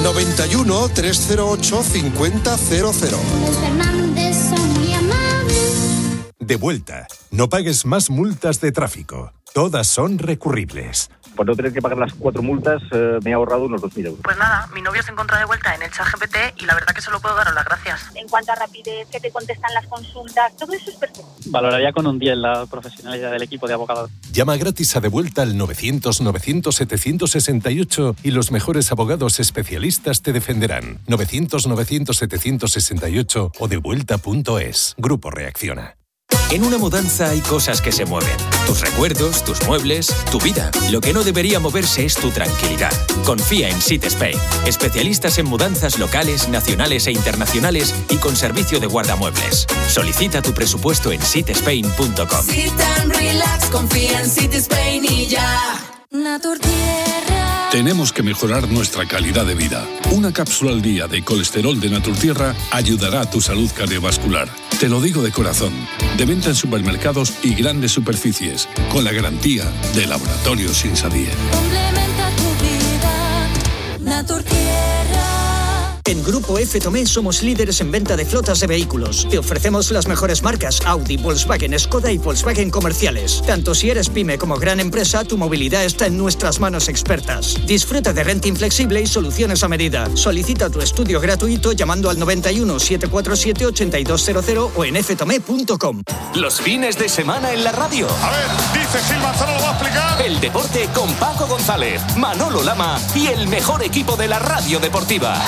91 308 5000. Los Fernández son muy amables. De vuelta. No pagues más multas de tráfico. Todas son recurribles. Por no tener que pagar las 4 multas, me he ahorrado unos 2.000 euros. Pues nada, mi novio se encuentra de vuelta en el ChatGPT y la verdad que solo puedo daros las gracias. En cuanto a rapidez, que te contestan las consultas, todo eso es perfecto. Valoraría con un 10 la profesionalidad del equipo de abogados. Llama gratis a De Vuelta al 900-900-768 y los mejores abogados especialistas te defenderán. 900-900-768 o devuelta.es. Grupo Reacciona. En una mudanza hay cosas que se mueven. Tus recuerdos, tus muebles, tu vida. Lo que no debería moverse es tu tranquilidad. Confía en Sit Spain. Especialistas en mudanzas locales, nacionales e internacionales y con servicio de guardamuebles. Solicita tu presupuesto en sitspain.com. Sit and relax, confía en Sit Spain y ya. Naturtierra. Tenemos que mejorar nuestra calidad de vida. Una cápsula al día de colesterol de Naturtierra ayudará a tu salud cardiovascular. Te lo digo de corazón. De venta en supermercados y grandes superficies, con la garantía de Laboratorios Insadier. Complementa tu vida. Naturtierra. En Grupo F Tomé somos líderes en venta de flotas de vehículos. Te ofrecemos las mejores marcas Audi, Volkswagen, Skoda y Volkswagen comerciales. Tanto si eres pyme como gran empresa, tu movilidad está en nuestras manos expertas. Disfruta de renting flexible y soluciones a medida. Solicita tu estudio gratuito llamando al 91 747 8200 o en ftome.com. Los fines de semana en la radio. A ver, dice Gil Manzano, lo va a explicar. El deporte con Paco González, Manolo Lama y el mejor equipo de la radio deportiva.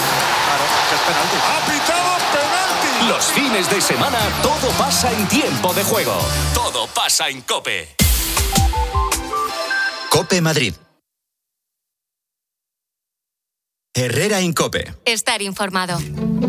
Ha pitado penalti. Los fines de semana todo pasa en tiempo de juego. Todo pasa en COPE. COPE Madrid. Herrera en COPE. Estar informado.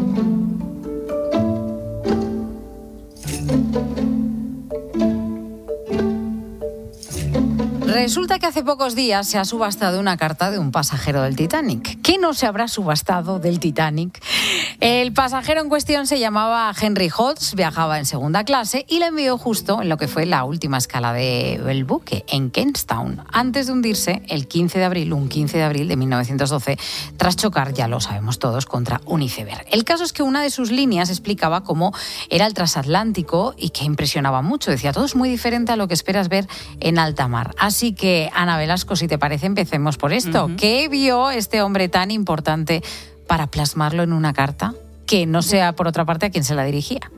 Resulta que hace pocos días se ha subastado una carta de un pasajero del Titanic. ¿Qué no se habrá subastado del Titanic? El pasajero en cuestión se llamaba Henry Hodges, viajaba en segunda clase y la envió justo en lo que fue la última escala del buque, en Queenstown, antes de hundirse un 15 de abril de 1912, tras chocar, ya lo sabemos todos, contra un iceberg. El caso es que una de sus líneas explicaba cómo era el transatlántico y que impresionaba mucho. Decía, todo es muy diferente a lo que esperas ver en alta mar. Así que, Ana Velasco, si te parece, empecemos por esto. Uh-huh. ¿Qué vio este hombre tan importante para plasmarlo en una carta que no sea, por otra parte, a quien se la dirigía?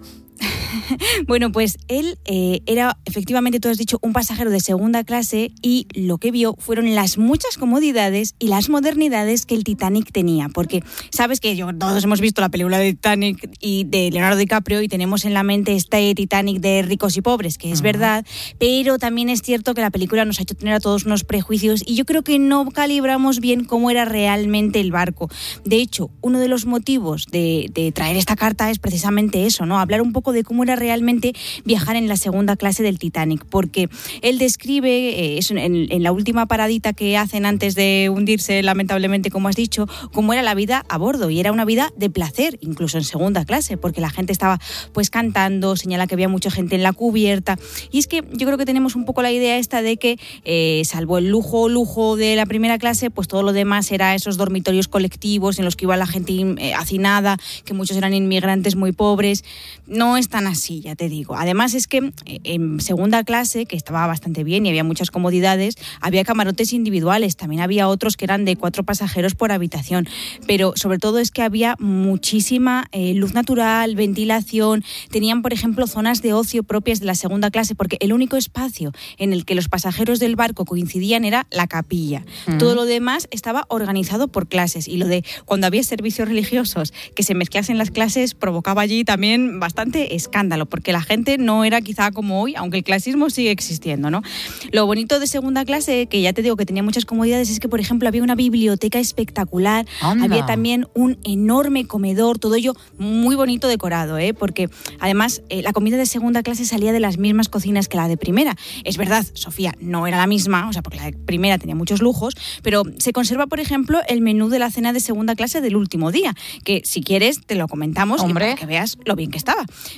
Bueno, pues él era, efectivamente, tú has dicho, un pasajero de segunda clase y lo que vio fueron las muchas comodidades y las modernidades que el Titanic tenía. Porque sabes que todos hemos visto la película de Titanic y de Leonardo DiCaprio y tenemos en la mente este Titanic de ricos y pobres, que es verdad, pero también es cierto que la película nos ha hecho tener a todos unos prejuicios y yo creo que no calibramos bien cómo era realmente el barco. De hecho, uno de los motivos de traer esta carta es precisamente eso, ¿no? Hablar un poco de cómo era realmente viajar en la segunda clase del Titanic, porque él describe en la última paradita que hacen antes de hundirse, lamentablemente, como has dicho, cómo era la vida a bordo, y era una vida de placer, incluso en segunda clase, porque la gente estaba pues cantando, señala que había mucha gente en la cubierta, y es que yo creo que tenemos un poco la idea esta de que salvo el lujo de la primera clase, pues todo lo demás era esos dormitorios colectivos en los que iba la gente hacinada, que muchos eran inmigrantes muy pobres. No es tan así, ya te digo. Además es que en segunda clase, que estaba bastante bien y había muchas comodidades, había camarotes individuales, también había otros que eran de 4 pasajeros por habitación, pero sobre todo es que había muchísima luz natural, ventilación, tenían por ejemplo zonas de ocio propias de la segunda clase, porque el único espacio en el que los pasajeros del barco coincidían era la capilla. Todo lo demás estaba organizado por clases, y lo de cuando había servicios religiosos que se mezclasen las clases provocaba allí también bastante escándalo, porque la gente no era quizá como hoy, aunque el clasismo sigue existiendo, ¿no? Lo bonito de segunda clase, que ya te digo que tenía muchas comodidades, es que, por ejemplo, había una biblioteca espectacular, había también un enorme comedor, todo ello muy bonito decorado, porque además la comida de segunda clase salía de las mismas cocinas que la de primera. Es verdad, Sofía, no era la misma, o sea, porque la de primera tenía muchos lujos, pero se conserva, por ejemplo, el menú de la cena de segunda clase del último día, que si quieres te lo comentamos, para que veas lo bien que estaba. Mira, de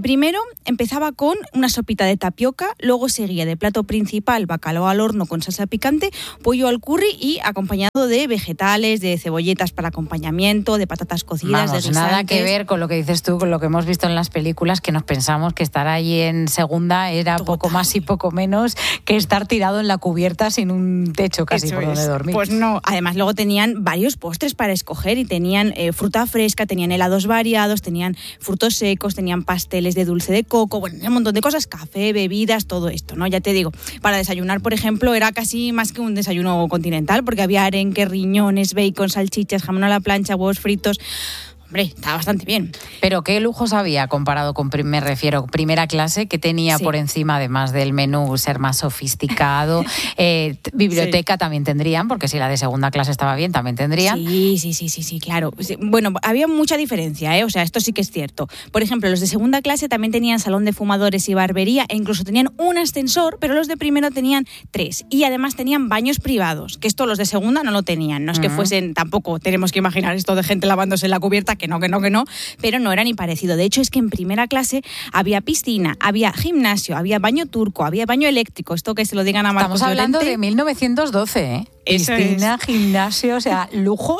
primero empezaba con una sopita de tapioca, luego seguía de plato principal bacalao al horno con salsa picante, pollo al curry y acompañado de vegetales, de cebolletas para acompañamiento, de patatas cocidas, Vamos, de guisantes. nada que ver con lo que dices tú, con lo que hemos visto en las películas, que nos pensamos que estar ahí en segunda era poco más y poco menos que estar tirado en la cubierta sin un techo casi por donde dormir. Pues no, además luego tenían varios postres para escoger y tenían fruta fresca, tenían helados variados, tenían frutos secos, tenían pasteles de dulce de coco, bueno, un montón de cosas, café, bebidas, todo esto, ¿no? Ya te digo, para desayunar, por ejemplo, era casi más que un desayuno continental, porque había arenque, riñones, bacon, salchichas, jamón a la plancha, huevos fritos. Hombre, estaba bastante bien. Pero qué lujos había comparado con, me refiero, primera clase, que tenía por encima, además del menú, ser más sofisticado. Biblioteca también tendrían, porque si la de segunda clase estaba bien, también tendrían. Sí, claro. Bueno, había mucha diferencia, ¿eh? O sea, esto sí que es cierto. Por ejemplo, los de segunda clase también tenían salón de fumadores y barbería, e incluso tenían un ascensor, pero los de primero tenían 3. Y además tenían baños privados, que esto los de segunda no lo tenían. No es que fuesen, tampoco tenemos que imaginar esto de gente lavándose en la cubierta, que no, pero no era ni parecido. De hecho, es que en primera clase había piscina, había gimnasio, había baño turco, había baño eléctrico. Esto que se lo digan a Marcos Estamos hablando Llorente. de 1912, ¿eh? Eso Piscina, es. gimnasio, o sea, lujo.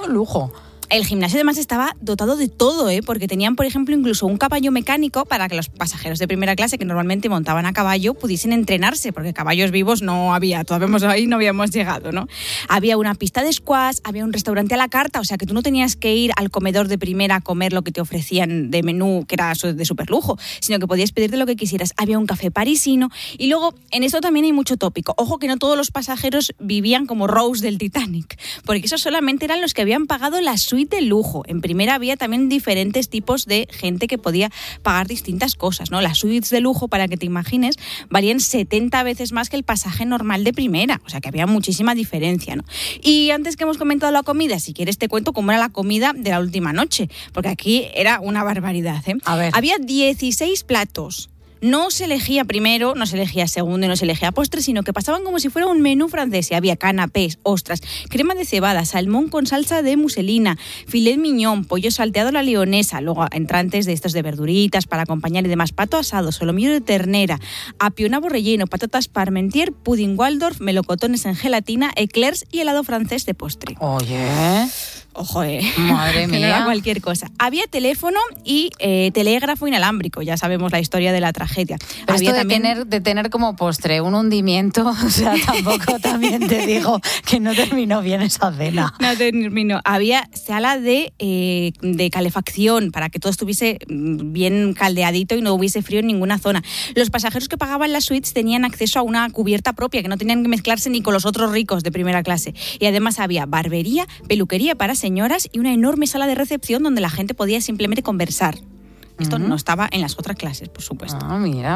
El gimnasio además estaba dotado de todo, porque tenían, por ejemplo, incluso un caballo mecánico para que los pasajeros de primera clase que normalmente montaban a caballo pudiesen entrenarse, porque caballos vivos no había, todavía ahí no habíamos llegado, ¿no? Había una pista de squash, había un restaurante a la carta, o sea que tú no tenías que ir al comedor de primera a comer lo que te ofrecían de menú, que era de súper lujo, sino que podías pedirte lo que quisieras. Había un café parisino y luego en esto también hay mucho tópico. Ojo que no todos los pasajeros vivían como Rose del Titanic, porque esos solamente eran los que habían pagado la suite de lujo. En primera había también diferentes tipos de gente que podía pagar distintas cosas, ¿no? Las suites de lujo, para que te imagines, valían 70 veces más que el pasaje normal de primera, o sea que había muchísima diferencia, ¿no? Y antes que hemos comentado la comida, si quieres te cuento cómo era la comida de la última noche, porque aquí era una barbaridad, ¿eh? A ver. Había 16 platos. No se elegía primero, no se elegía segundo y no se elegía postre, sino que pasaban como si fuera un menú francés. Y había canapés, ostras, crema de cebada, salmón con salsa de muselina, filet mignon, pollo salteado a la leonesa, luego entrantes de estos de verduritas para acompañar y demás, pato asado, solomillo de ternera, apio nabo relleno, patatas parmentier, pudding Waldorf, melocotones en gelatina, eclairs y helado francés de postre. Oye... Ojo, madre mía. No era cualquier cosa. Había teléfono y telégrafo inalámbrico, ya sabemos la historia de la tragedia. Pero había esto también... de tener como postre un hundimiento, o sea, tampoco también te digo que no terminó bien esa cena. No terminó. Había sala de calefacción para que todo estuviese bien caldeadito y no hubiese frío en ninguna zona. Los pasajeros que pagaban las suites tenían acceso a una cubierta propia, que no tenían que mezclarse ni con los otros ricos de primera clase. Y además había barbería, peluquería para señoras y una enorme sala de recepción donde la gente podía simplemente conversar. Esto no estaba en las otras clases, por supuesto. Ah, mira.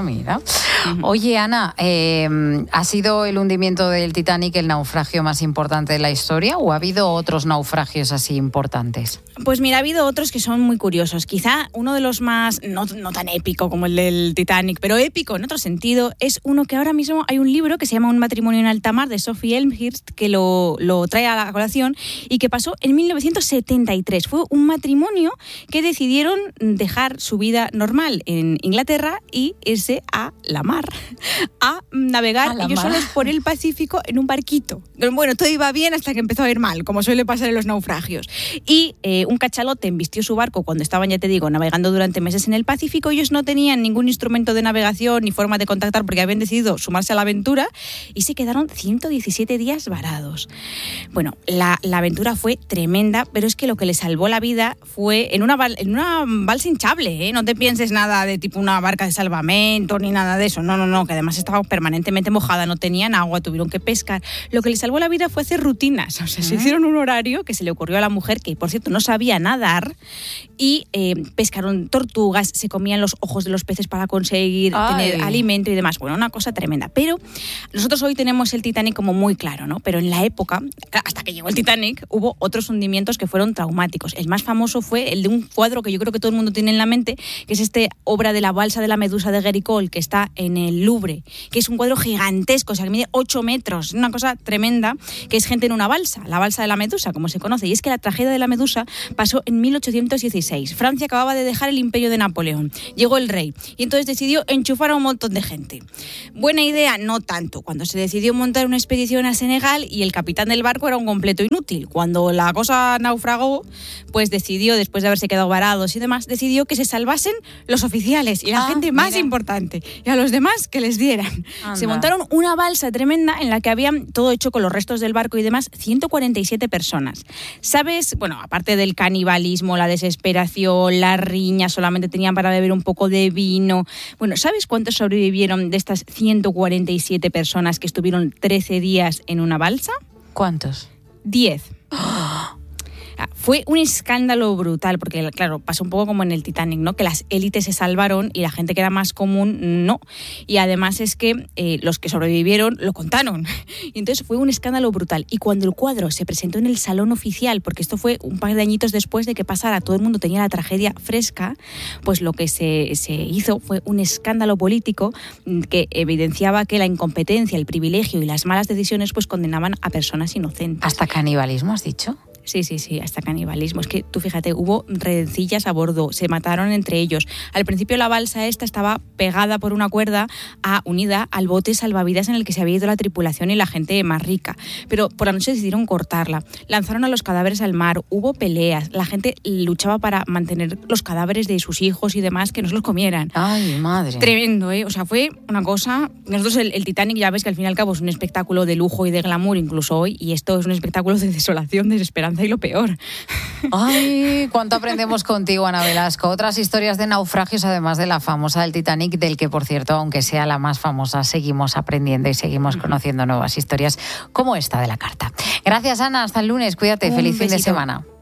Oye, Ana, ¿ha sido el hundimiento del Titanic el naufragio más importante de la historia o ha habido otros naufragios así importantes? Pues mira, ha habido otros que son muy curiosos. Quizá uno de los más, no tan épico como el del Titanic, pero épico en otro sentido, es uno que ahora mismo hay un libro que se llama Un matrimonio en alta mar, de Sophie Elmhirst, que lo trae a la colación y que pasó en 1973. Fue un matrimonio que decidieron dejar su vida normal en Inglaterra y irse a la mar, a navegar ellos solos por el Pacífico en un barquito. Bueno, todo iba bien hasta que empezó a ir mal, como suele pasar en los naufragios. Y un cachalote embistió su barco cuando estaban, ya te digo, navegando durante meses en el Pacífico. Ellos no tenían ningún instrumento de navegación ni forma de contactar porque habían decidido sumarse a la aventura y se quedaron 117 días varados. Bueno, la aventura fue tremenda, pero es que lo que les salvó la vida fue en una balsa hinchable, ¿eh? No te pienses nada de tipo una barca de salvamento ni nada de eso. No, que además estaba permanentemente mojada, no tenían agua, tuvieron que pescar. Lo que les salvó la vida fue hacer rutinas. O sea, se hicieron un horario que se le ocurrió a la mujer, que por cierto no sabía nadar, y pescaron tortugas, se comían los ojos de los peces para conseguir tener alimento y demás. Bueno, una cosa tremenda. Pero nosotros hoy tenemos el Titanic como muy claro, ¿no? Pero en la época, hasta que llegó el Titanic, hubo otros hundimientos que fueron traumáticos. El más famoso fue el de un cuadro que yo creo que todo el mundo tiene en la mente, que es obra de la balsa de la Medusa de Géricault, que está en el Louvre, que es un cuadro gigantesco, o sea, que mide 8 metros, una cosa tremenda, que es gente en una balsa, la balsa de la Medusa, como se conoce. Y es que la tragedia de la Medusa pasó en 1816, 36. Francia acababa de dejar el imperio de Napoleón. Llegó el rey y entonces decidió enchufar a un montón de gente. Buena idea, no tanto. Cuando se decidió montar una expedición a Senegal y el capitán del barco era un completo inútil. Cuando la cosa naufragó, pues decidió, después de haberse quedado varados y demás, decidió que se salvasen los oficiales y la gente más importante. Y a los demás que les dieran. Anda. Se montaron una balsa tremenda en la que habían, todo hecho con los restos del barco y demás, 147 personas. ¿Sabes? Bueno, aparte del canibalismo, la desesperación, la riña, solamente tenían para beber un poco de vino. Bueno, ¿sabes cuántos sobrevivieron de estas 147 personas que estuvieron 13 días en una balsa? ¿Cuántos? 10. Fue un escándalo brutal, porque claro, pasó un poco como en el Titanic, ¿no? Que las élites se salvaron y la gente que era más común no. Y además es que los que sobrevivieron lo contaron. Y entonces fue un escándalo brutal. Y cuando el cuadro se presentó en el salón oficial, porque esto fue un par de añitos después de que pasara, todo el mundo tenía la tragedia fresca, pues lo que se hizo fue un escándalo político que evidenciaba que la incompetencia, el privilegio y las malas decisiones pues condenaban a personas inocentes. ¿Hasta canibalismo has dicho? Sí, hasta canibalismo. Es que tú fíjate, hubo rencillas a bordo, se mataron entre ellos. Al principio la balsa esta estaba pegada por una cuerda unida al bote salvavidas en el que se había ido la tripulación y la gente más rica. Pero por la noche decidieron cortarla. Lanzaron a los cadáveres al mar, hubo peleas, la gente luchaba para mantener los cadáveres de sus hijos y demás, que no se los comieran. ¡Ay, madre! Tremendo, ¿eh? O sea, fue una cosa... Nosotros el Titanic ya ves que al fin y al cabo es un espectáculo de lujo y de glamour, incluso hoy, y esto es un espectáculo de desolación, desesperanza y lo peor. Ay, cuánto aprendemos contigo, Ana Velasco. Otras historias de naufragios, además de la famosa del Titanic, del que, por cierto, aunque sea la más famosa, seguimos aprendiendo y seguimos conociendo nuevas historias como esta de la carta. Gracias, Ana. Hasta el lunes. Cuídate. Feliz fin de semana.